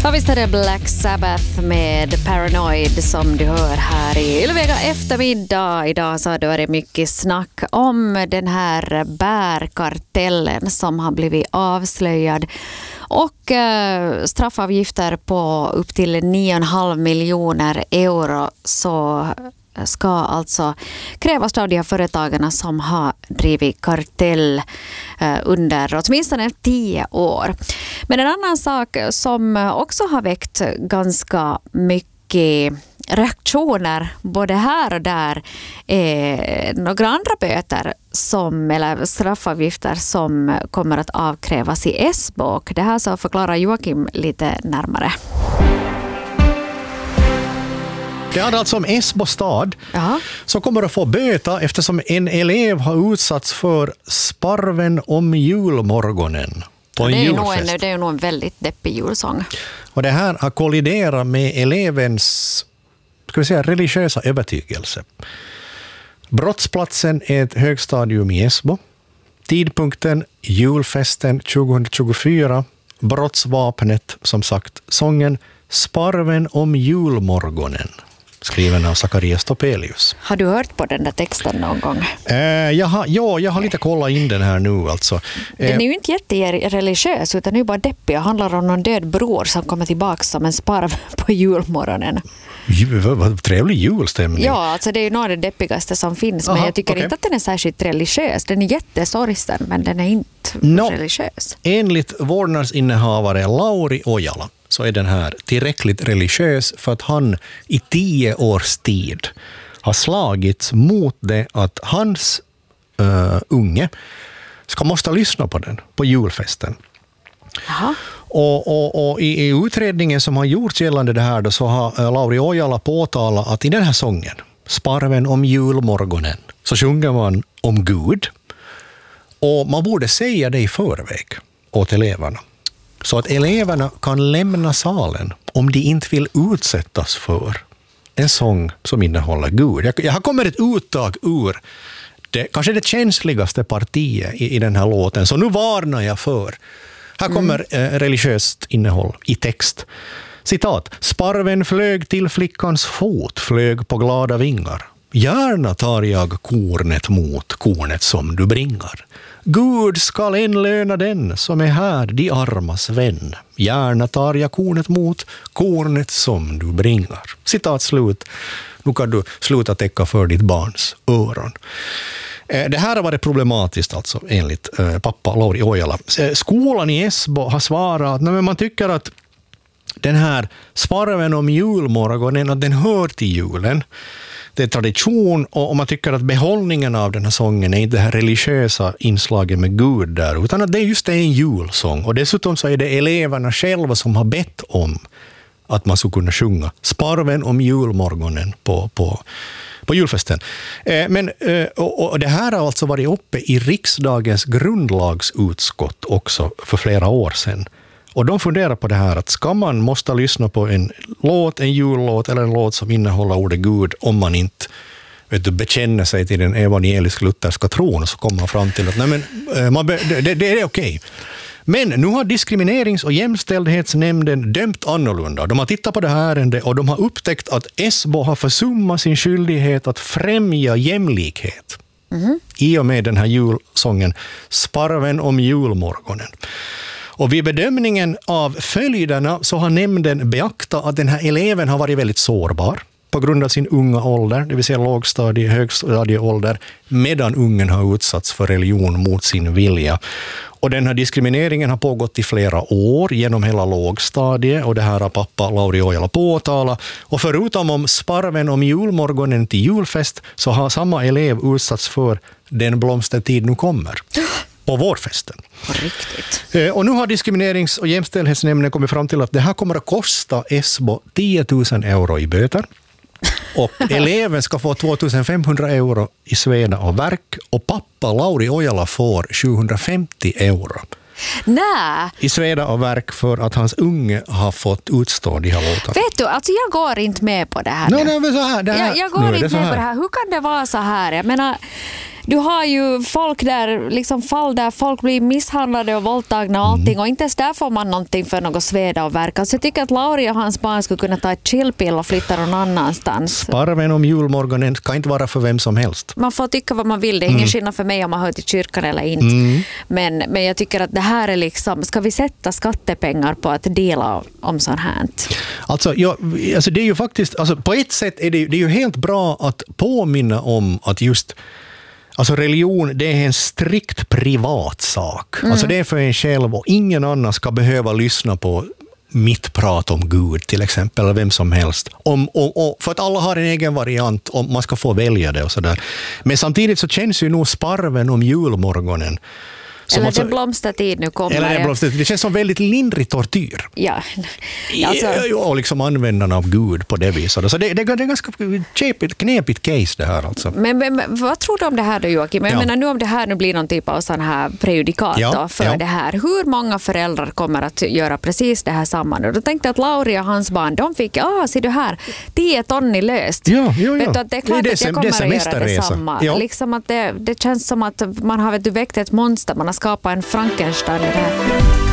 Ja, visst är det Black Sabbath med Paranoid som du hör här i Ylvega eftermiddag. Idag så har det varit mycket snack om den här bärkartellen som har blivit avslöjad. Och straffavgifter på upp till 9,5 miljoner euro så ska alltså krävas av de här företagarna som har drivit kartell under åtminstone 10 år. Men en annan sak som också har väckt ganska mycket reaktioner både här och där är några andra böter eller straffavgifter som kommer att avkrävas i Esbo. Det här så förklarar Joakim lite närmare. Det handlar alltså om Esbo stad som kommer att få böta eftersom en elev har utsatts för sparven om julmorgonen på en julfest. Det är nog en väldigt deppig julsång. Och det här har kolliderat med elevens religiösa övertygelse. Brottsplatsen är ett högstadium i Esbo. Tidpunkten julfesten 2024. Brottsvapnet, som sagt, sången Sparven om julmorgonen, skriven av Zacharias Topelius. Har du hört på den där texten någon gång? Jag har lite kollat in den här nu. Alltså. Den är ju inte jättereligiös utan det är bara deppig och handlar om någon död bror som kommer tillbaka som en sparv på julmorgonen. Vad trevlig julstämning. Ja, alltså det är ju nog det deppigaste som finns. Men jag tycker inte att den är särskilt religiös. Den är jättesorgsen men den är inte religiös. Enligt vårdnadsinnehavare Lauri Ojala så är den här tillräckligt religiös för att han i 10 års tid har slagits mot det att hans unge ska måste lyssna på den på julfesten. Jaha. Och i utredningen som har gjorts gällande det här då, så har Lauri Ojala påtalat att i den här sången, Sparven om julmorgonen, så sjunger man om Gud. Och man borde säga det i förväg åt eleverna. Så att eleverna kan lämna salen om de inte vill utsättas för en sång som innehåller Gud. Jag har kommit ett uttag ur kanske det känsligaste partiet i den här låten. Så nu varnar jag för. Här kommer religiöst innehåll i text. Citat. Sparven flög till flickans fot, flög på glada vingar. Gärna tar jag kornet mot kornet som du bringar. Gud skall enlöna den som är här, de armas vän. Gärna tar jag kornet mot kornet som du bringar. Citat slut. Nu kan du sluta täcka för ditt barns öron. Det här har varit problematiskt alltså, enligt pappa Lauri Ojala. Skolan i Esbo har svarat att man tycker att den här sparven om julmorgonen, att den hör till julen. Det är tradition och man tycker att behållningen av den här sången är inte det här religiösa inslaget med Gud där, utan att det är just en julsång. Och dessutom så är det eleverna själva som har bett om att man skulle kunna sjunga sparven om julmorgonen på julfesten. Och det här har alltså varit uppe i riksdagens grundlagsutskott också för flera år sedan. Och de funderar på det här att ska man måste lyssna på en jullåt eller en låt som innehåller ordet Gud om man inte bekänner sig till den evangelisk-lutherska tron, så kommer man fram till att det är okej. Men nu har diskriminerings- och jämställdhetsnämnden dömt annorlunda. De har tittat på det här ärendet och de har upptäckt att Esbo har försummat sin skyldighet att främja jämlikhet. I och med den här julsången Sparven om julmorgonen. Och vid bedömningen av följderna så har nämnden beaktat att den här eleven har varit väldigt sårbar på grund av sin unga ålder, det vill säga lågstadie- högstadieålder, medan ungen har utsatts för religion mot sin vilja. Och den här diskrimineringen har pågått i flera år genom hela lågstadiet, och det här har pappa Lauri Ojala påtalat. Och förutom om sparven om julmorgonen till julfest så har samma elev utsatts för Den blomstertid nu kommer på vårfesten. Riktigt. Och nu har diskriminerings- och jämställdhetsnämnden kommit fram till att det här kommer att kosta Esbo 10 000 euro i böter. Och eleven ska få 2 500 euro i sveda och verk, och pappa Lauri Ojala får 750 euro. Nej. I sveda och verk för att hans unge har fått utstå de här låtarna. Vet du, alltså jag går inte med på det här. Nej, så här, jag går inte med på det här. Hur kan det vara så här? Jag menar, du har ju folk där, liksom fall där folk blir misshandlade och våldtagna och allting och inte ens där får man någonting för något sveda och verka. Så jag tycker att Lauri och hans barn skulle kunna ta ett chillpill och flytta någon annanstans. Sparven om julmorgonen kan inte vara för vem som helst. Man får tycka vad man vill. Det är ingen skillnad för mig om man hör till kyrkan eller inte. Men jag tycker att det här är liksom, ska vi sätta skattepengar på att dela om sånt här? Alltså, alltså det är ju faktiskt, alltså på ett sätt är det är ju helt bra att påminna om att just alltså religion, det är en strikt privat sak. Alltså det är för en själv och ingen annan ska behöva lyssna på mitt prat om Gud till exempel, eller vem som helst. För att alla har en egen variant och man ska få välja det och sådär. Men samtidigt så känns ju nog sparven om julmorgonen. Eller alltså, den blomstertid nu kommer. Eller den blomstertid. Det känns som väldigt lindrig tortyr. Ja. Alltså. Och liksom användarna av Gud på det viset. Så det är ganska knepigt case det här alltså. Men vad tror du om det här då, Joakim? Jag menar nu om det här nu blir någon typ av sån här prejudikat för det här. Hur många föräldrar kommer att göra precis det här samman? Och då tänkte jag att Lauri och hans barn, de fick, ser du här, 10 ton är löst. Ja. Vet du, det är klart att jag kommer att göra detsamma. Ja. Liksom att det känns som att man har väckt ett monster, man har skapat en Frankenstein i det här.